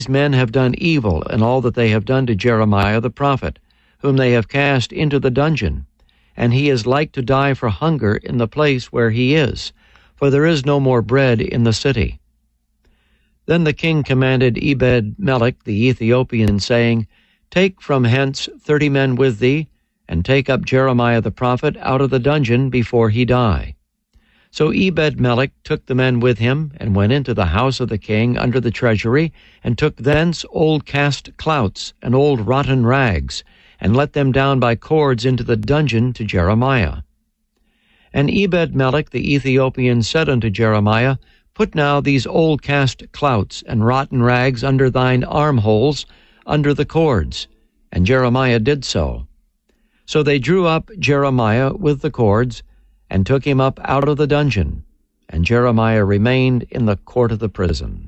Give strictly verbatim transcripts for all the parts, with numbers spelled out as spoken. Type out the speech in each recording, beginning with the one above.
men have done evil in all that they have done to Jeremiah the prophet, whom they have cast into the dungeon, and he is like to die for hunger in the place where he is, for there is no more bread in the city. Then the king commanded Ebed-melech the Ethiopian, saying, Take from hence thirty men with thee, and take up Jeremiah the prophet out of the dungeon before he die. So Ebed-melech took the men with him, and went into the house of the king under the treasury, and took thence old cast clouts and old rotten rags, and let them down by cords into the dungeon to Jeremiah. And Ebed-melech the Ethiopian said unto Jeremiah, Put now these old cast clouts and rotten rags under thine armholes, under the cords. And Jeremiah did so. So they drew up Jeremiah with the cords, and took him up out of the dungeon, and Jeremiah remained in the court of the prison.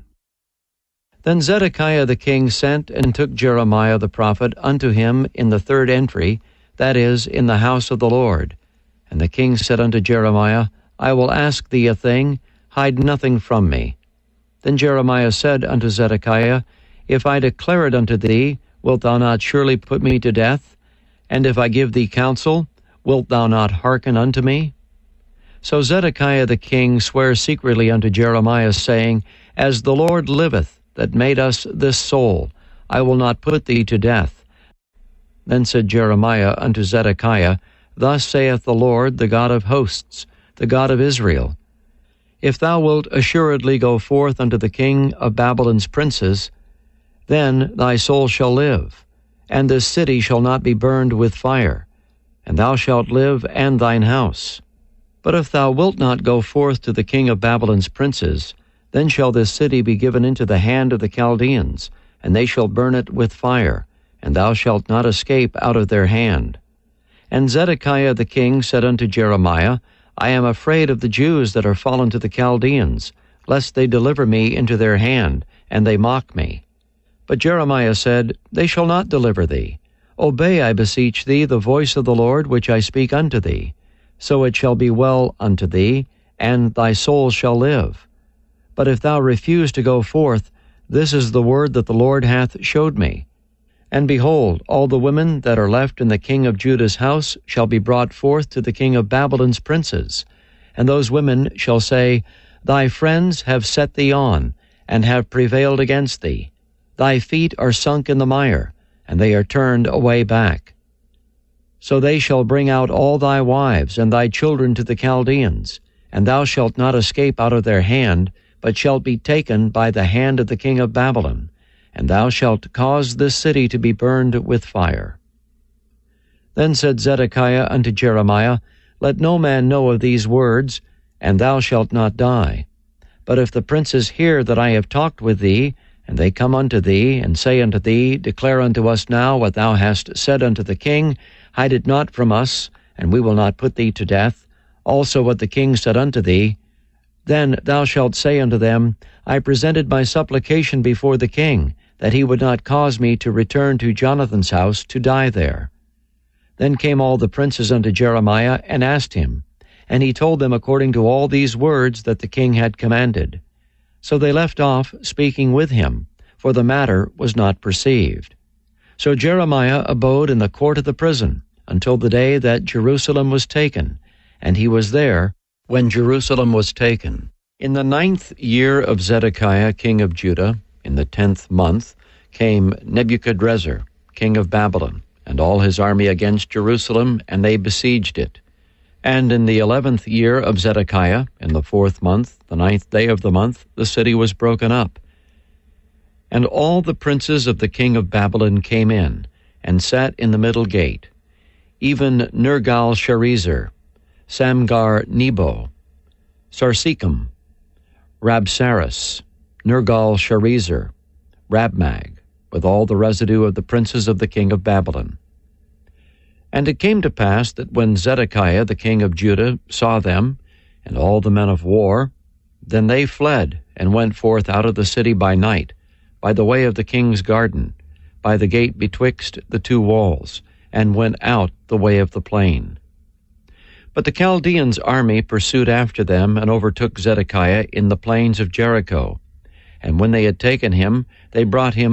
Then Zedekiah the king sent and took Jeremiah the prophet unto him in the third entry, that is, in the house of the Lord. And the king said unto Jeremiah, I will ask thee a thing, hide nothing from me. Then Jeremiah said unto Zedekiah, If I declare it unto thee, wilt thou not surely put me to death? And if I give thee counsel, wilt thou not hearken unto me? So Zedekiah the king sware secretly unto Jeremiah, saying, As the Lord liveth, that made us this soul, I will not put thee to death. Then said Jeremiah unto Zedekiah, Thus saith the Lord, the God of hosts, the God of Israel, If thou wilt assuredly go forth unto the king of Babylon's princes, then thy soul shall live, and this city shall not be burned with fire, and thou shalt live and thine house. But if thou wilt not go forth to the king of Babylon's princes, then shall this city be given into the hand of the Chaldeans, and they shall burn it with fire, and thou shalt not escape out of their hand. And Zedekiah the king said unto Jeremiah, I am afraid of the Jews that are fallen to the Chaldeans, lest they deliver me into their hand, and they mock me. But Jeremiah said, They shall not deliver thee. Obey, I beseech thee, the voice of the Lord which I speak unto thee. So it shall be well unto thee, and thy soul shall live. But if thou refuse to go forth, this is the word that the Lord hath showed me. And behold, all the women that are left in the king of Judah's house shall be brought forth to the king of Babylon's princes. And those women shall say, Thy friends have set thee on, and have prevailed against thee. Thy feet are sunk in the mire, and they are turned away back. So they shall bring out all thy wives and thy children to the Chaldeans, and thou shalt not escape out of their hand, but shalt be taken by the hand of the king of Babylon, and thou shalt cause this city to be burned with fire. Then said Zedekiah unto Jeremiah, Let no man know of these words, and thou shalt not die. But if the princes hear that I have talked with thee, and they come unto thee, and say unto thee, Declare unto us now what thou hast said unto the king, hide it not from us, and we will not put thee to death, also what the king said unto thee, then thou shalt say unto them, I presented my supplication before the king, that he would not cause me to return to Jonathan's house to die there. Then came all the princes unto Jeremiah, and asked him, and he told them according to all these words that the king had commanded. So they left off speaking with him, for the matter was not perceived. So Jeremiah abode in the court of the prison, until the day that Jerusalem was taken, and he was there when Jerusalem was taken. In the ninth year of Zedekiah king of Judah, in the tenth month, came Nebuchadrezzar king of Babylon, and all his army against Jerusalem, and they besieged it. And in the eleventh year of Zedekiah, in the fourth month, the ninth day of the month, the city was broken up. And all the princes of the king of Babylon came in, and sat in the middle gate, even Nergal-Sharezer, Samgar-Nebo, Sarsekim, Rabsaris, Nergal-Sharezer, Rabmag, with all the residue of the princes of the king of Babylon. And it came to pass that when Zedekiah the king of Judah saw them, and all the men of war, then they fled, and went forth out of the city by night, by the way of the king's garden, by the gate betwixt the two walls, and went out the way of the plain. But the Chaldeans' army pursued after them, and overtook Zedekiah in the plains of Jericho. And when they had taken him, they brought him